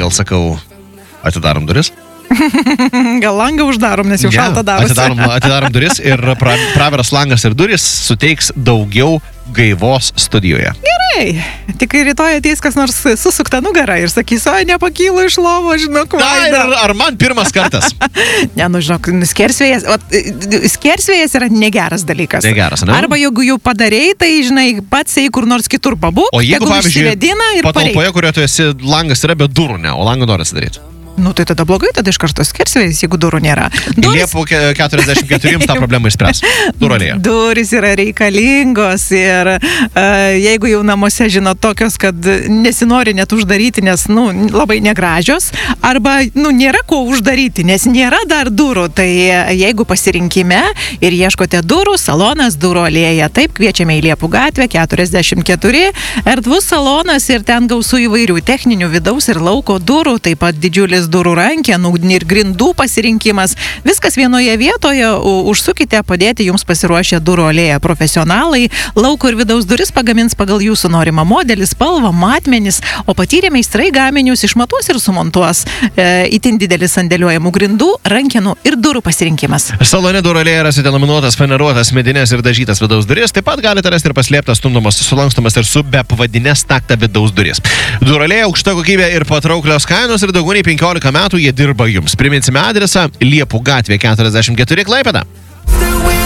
gal sakau, atidarom duris. Gal langą uždarom, nes jau šalta darosi. Atidarom duris ir praveras langas ir duris suteiks daugiau gaivos studijoje. Gerai, tik rytoj ateis kas nors susukta nugarą ir sakys, oi, nepakyla iš lovo, žinok, Vaida. Ar man pirmas kartas? Ne, nu žinok, skersvėjas yra negeras dalykas. Negeras, ne? Arba jeigu jau padarėjai, tai, žinai, pats ei kur nors kitur pabūk, o jeigu, pavyzdžiui, patalpoje, pareik. kurioje tu esi, langas yra be durų, ne, o langą nori atsidaryti. Nu, tai tada blogai, tada iš karto skersvėjas, jeigu durų nėra. Liepų 44 jums tą problemą išspręs. Durolėje. Durys yra reikalingos ir jeigu jau namuose, žinot, tokios, kad nesinori net uždaryti, nes, nu, labai negražios, arba, nu, nėra ko uždaryti, nes nėra dar durų, tai jeigu pasirinkime ir ieškote durų, salonas Durolėje. Taip, kviečiame į Liepų gatvę 44, erdvus salonas ir ten gausų įvairių techninių vidaus ir lauko durų, taip pat didžiulis durų rankenų ir grindų pasirinkimas. Viskas vienoje vietoje, užsukite, padėti jums pasiruošę Durolėje profesionalai. Lauko ir vidaus duris pagamins pagal jūsų norimą modelį, spalvą, matmenis, o patyrę meistrai gaminius išmatuos ir sumontuos. Itin didelis sandėliuojamų grindų, rankenų ir durų pasirinkimas. Salone Durolėje rasite laminuotas, faneruotas, medinės ir dažytas vidaus duris. Taip pat galite rasti ir paslėptas, stumdomas, sulankstomas ir su be pavadinės taktą vidaus duris. Durolėje aukšta kokybė ir patrauklios kainos ir daugiau nei 15 metų jie dirba jums. Priminsime adresą Liepų gatvė 44 Klaipėda.